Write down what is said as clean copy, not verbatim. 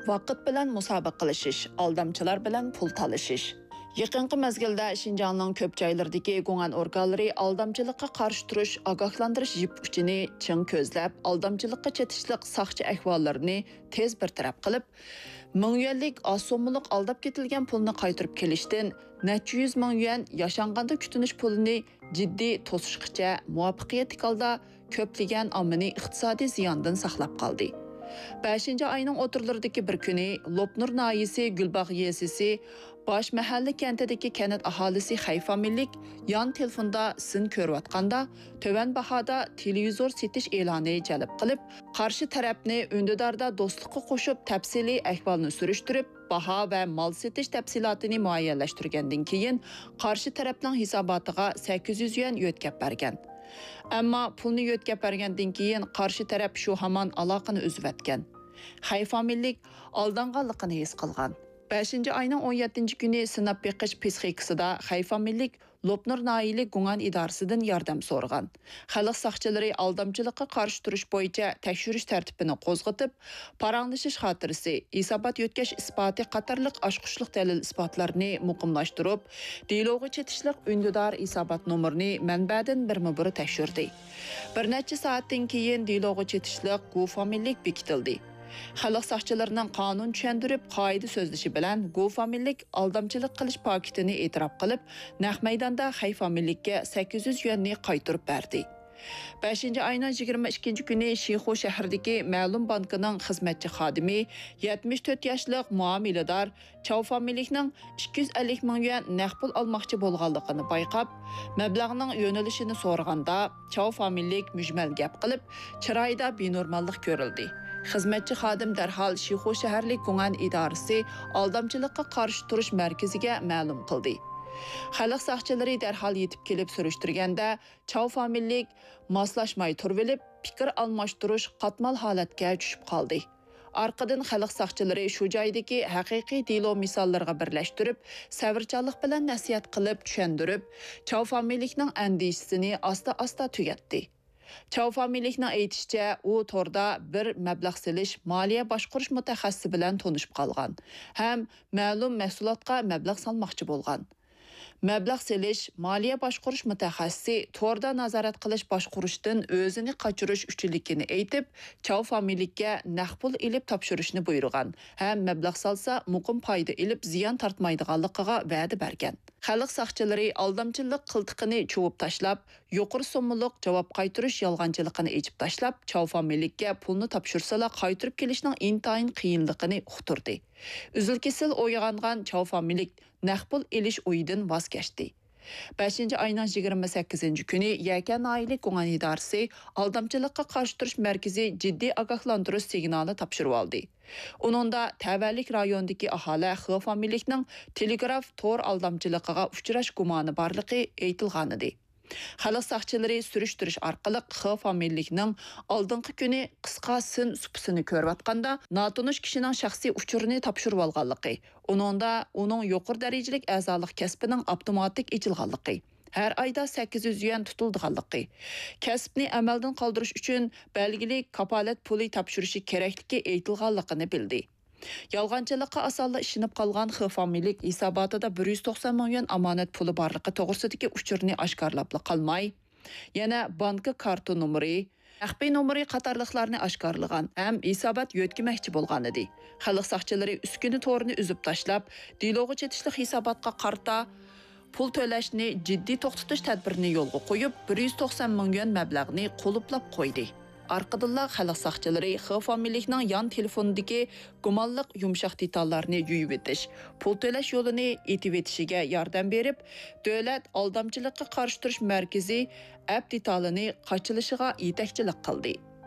Vaqt bilan musobaqa qilishish, aldamchilar bilan pul talashish. Yaqinqi mezgilda Şinjanning ko'p joylaridagi guman organlari aldamchilikqa qarshi turish, ogohlantirish yip uchini ching ko'zlab, aldamchilikqa chetishliq saqchi ahvollarini tez bartaraf qilib, ming yuanlik asomliq aldab ketilgan pulni qaytarib kelishdan necha yuz ming yuan yashanganda kutinish pulini jiddiy to'sishgacha muvaffaqiyatli holda ko'plagan ommani iqtisodiy ziyondan saqlab qoldi. 5 ayning o'tirlaridagi bir kuni Lopnur noyisi Gulbaq yesisi Bosh mahalla kentidagi kanat aholisi xayfamillik yon telefonda sin ko'rayotganda tovan bahoda televizor setish e'loni jalb qilib, qarshi tarafni undidarda do'stlikqa qo'shib tafsiliy ahvolni surishtirib, baho va mol setish tafsilotini muayyanlashtirgandan keyin qarshi tarafning hisobotiga 800 yuan yo'tkab bergan. Ammo pulni yo'tkab bergandan keyin qarshi taraf shu hamon aloqani uzib etgan. Xayfamillik aldanganligini his qilgan. 5 ayning 17 kuni sinab beqish psixikasida Xayfamillik Lopnur noyili guman idorasidan yordam so'ragan. Xalq saqchilari aldamchilikqa qarshi turish bo'yicha tekshirish tartibini qo'zg'atib, paranglashish xotirasi, hisobot yo'tkash isboti qatorliq oshqushliq dalil isbotlarni muqimlashtirib, deloga chetishliq undidor hisobot nomerini manbadan birma-bir tekshirdi. Bir necha soatdan keyin deloga chetishliq Gufamillik bekitildi. Xalq saqchilarining qonun tushuntirib, qoida so'zlashi bilan Gufamillik aldamchilik qilish paketini e'tirof qilib, naq maydonda Xayfamillikka 800 yuanni qaytarib berdi. 5 ayning 22 kuni Shixo shahridagi ma'lum bankining xizmatchi xodimi 74 yoshli muomilador Chawfamillikning 250 ming yuan naqd pul olmoqchi bo'lganligini bayqab, mablag'ning yo'nalishini so'raganda Chawfamillik mujmal gap qilib, chiroyida benormallik ko'rildi. Xizmatchi xodim darhol Shixo shaharlik guman idorasi aldamchilikqa qarshi turish markaziga ma'lum qildi. Xalq saqchilari darhol yetib kelib surishtirganda Chawfamillik moslashmay turvilib, fikr almashtirish qatmal holatga tushib qoldi. Arqadan xalq saqchilari shu joydagi haqiqiy delo misollarga birlashtirib, sabrchanlik bilan nasihat qilib tushuntirib, Chawfamillikning andishisini asta-asta tugatdi. Chawfamillikning aytishicha, u torda bir mablag' silish moliya boshqarish mutaxassisi bilan tanishib qolgan, ham ma'lum mahsulotga mablag' solmoqchi bo'lgan. Mablag' silish moliya boshqarish mutaxassisi torda nazorat qilish boshqarishdan o'zini qochirish uchunligini aytib, Chawfamillikka naqd pul ilib topshirishni buyurgan, ham mablag' solsa muqim foyda ilib ziyon tortmaydiganligiga va'da bergan. Xalq saqchilari aldamchilik qiltiqini chuvib tashlab, yuqori so'mliq javob qaytarish yolg'onchiligini echib tashlab, Chawfamillikka pulni topshirsalar qaytarib kelishning intayin qiyinligini uqtirdi. Uzil-kesil o'yg'ongan Chawfamillik naqd pul elish o'yidan voz kechdi. 5 ayning 28 kuni Yakan oilik guman idorasi aldamchilikqa qarshi turish markazi jiddiy ogohlantirish signali topshirib oldi. Uningda tavallik rayonidagi aholi Xayfamillikning telegraf tor aldamchiligiga uchrash gumoni borligi aytilgan edi. Xalq saqchilari surishtirish orqali Xayfamillikning oldingi kuni qisqa sin supisini ko'rayotganda notanish kishining shaxsiy uchurini topshirib olganligi, uningda uning yuqori darajalik a'zolik kasbining avtomatik echilganligi, har oyda 800 yuan tutildiganligi, kasbni amaldan qoldirish uchun belgili kapolat puli topshirishi kerakligi aytilganligini bildi. Yolg'onchilikqa asosli ishinib qolgan Xayfamillik hisobotida 190 ming yuan omonat puli borligi to'g'risidagi uchurni oshkorlab qolmay, yana banka karta nomeri, maxfiy nomeri qatorliqlarni oshkorlagan, ham hisobot yo'tkamoqchi bo'lgan edi. Xalq saqchilari uskuni to'rini uzib tashlab, deloga chetishli hisobotga qarta pul to'lashni jiddiy to'xtatish tadbirini yo'lga qo'yib, 190 ming yuan mablag'ni qo'lblab qo'ydi. Arqadilla xalq saqchilari Xayfamillikning yon telefonidagi gumonliq yumshoq detallarni yuyib etish, pul to'lash yo'lini etib etishiga yordam berib, davlat aldamchilikqa qarshi turish markazi app detalini qochilishiga yetakchilik qildi.